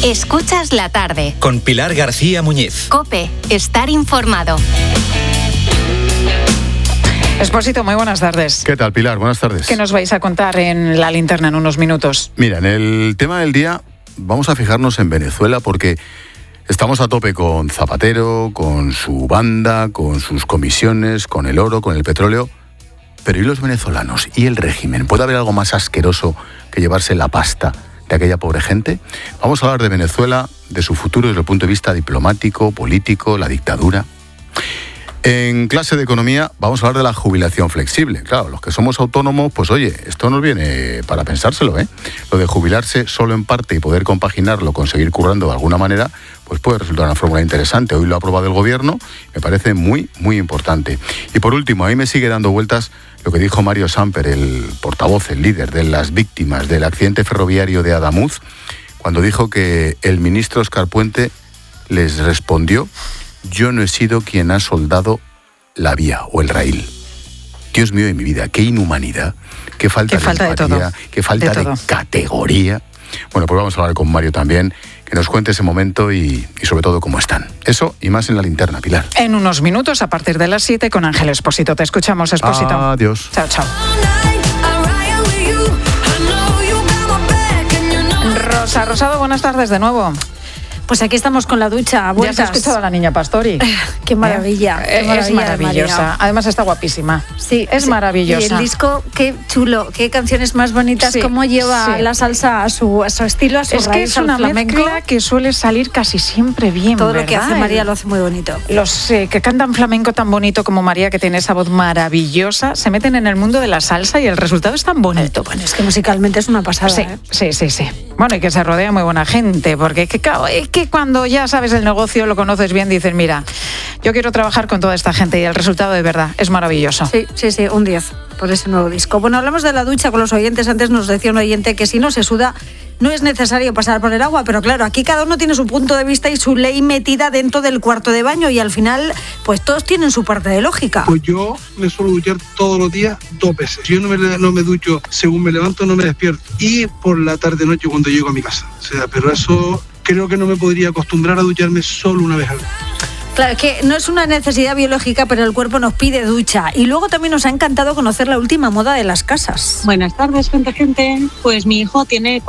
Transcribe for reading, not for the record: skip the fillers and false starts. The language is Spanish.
Escuchas la tarde. Con Pilar García Muñiz. COPE. Estar informado. Expósito, muy buenas tardes. ¿Qué tal, Pilar? Buenas tardes. ¿Qué nos vais a contar en la linterna en unos minutos? Mira, en el tema del día vamos a fijarnos en Venezuela porque estamos a tope con Zapatero, con su banda, con sus comisiones, con el oro, con el petróleo. Pero ¿y los venezolanos? ¿Y el régimen? ¿Puede haber algo más asqueroso que llevarse la pasta de aquella pobre gente? Vamos a hablar de Venezuela, de su futuro desde el punto de vista diplomático, político, la dictadura. En clase de economía vamos a hablar de la jubilación flexible. Claro, los que somos autónomos, pues oye, esto nos viene para pensárselo, ¿eh? Lo de jubilarse solo en parte y poder compaginarlo con seguir currando de alguna manera, pues puede resultar una fórmula interesante. Hoy lo ha aprobado el gobierno, me parece muy, muy importante. Y por último, a mí me sigue dando vueltas lo que dijo Mario Samper, el portavoz, el líder de las víctimas del accidente ferroviario de Adamuz, cuando dijo que el ministro Óscar Puente les respondió: yo no he sido quien ha soldado la vía o el raíl. Dios mío de mi vida, qué inhumanidad, qué falta de empatía, qué falta de categoría. Bueno, pues vamos a hablar con Mario también, que nos cuente ese momento y sobre todo cómo están. Eso y más en la linterna, Pilar. En unos minutos, a partir de las 7, con Ángel Expósito. Te escuchamos, Expósito. Adiós. Chao, chao. Rosa Rosado, buenas tardes de nuevo. Pues aquí estamos con la ducha, vueltas. ¿Ya has escuchado a la niña Pastori? Qué maravilla. Qué maravilla, es maravillosa. Además está guapísima. Sí, es maravillosa. Y el disco, qué chulo, qué canciones más bonitas, cómo lleva la salsa a su estilo, a su raíz, que es una flamenco. Mezcla que suele salir casi siempre bien. Todo ¿verdad? lo que hace María lo hace muy bonito. Los que cantan flamenco tan bonito como María, que tiene esa voz maravillosa, se meten en el mundo de la salsa y el resultado es tan bonito. Bueno, es que musicalmente es una pasada. Sí. Bueno, y que se rodea muy buena gente, porque es que cuando ya sabes el negocio, lo conoces bien, dices, mira, yo quiero trabajar con toda esta gente y el resultado de verdad es maravilloso. Sí, un 10 por ese nuevo disco. Bueno, hablamos de la ducha con los oyentes. Antes nos decía un oyente que si no se suda no es necesario pasar por el agua, pero claro, aquí cada uno tiene su punto de vista y su ley metida dentro del cuarto de baño y al final, pues todos tienen su parte de lógica. Pues yo me suelo duchar todos los días 2 veces. Yo no me ducho según me levanto, no me despierto. Y por la tarde-noche cuando llego a mi casa. O sea, pero eso creo que no me podría acostumbrar a ducharme solo una vez al día. Claro, es que no es una necesidad biológica, pero el cuerpo nos pide ducha. Y luego también nos ha encantado conocer la última moda de las casas. Buenas tardes, gente. Pues mi hijo tiene